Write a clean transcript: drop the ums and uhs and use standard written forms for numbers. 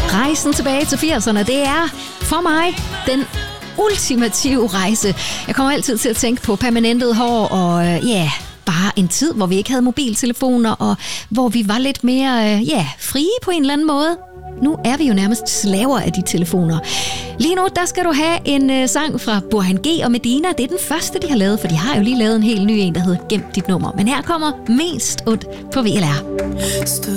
Rejsen tilbage til 80'erne, det er for mig den ultimative rejse. Jeg kommer altid til at tænke på permanentet hår og bare en tid, hvor vi ikke havde mobiltelefoner, og hvor vi var lidt mere frie på en eller anden måde. Nu er vi jo nærmest slaver af de telefoner. Lige nu, der skal du have en sang fra Burhan G og Medina. Det er den første, de har lavet, for de har jo lige lavet en helt ny en, der hedder Gem dit nummer. Men her kommer Mest ondt på VLR. Stod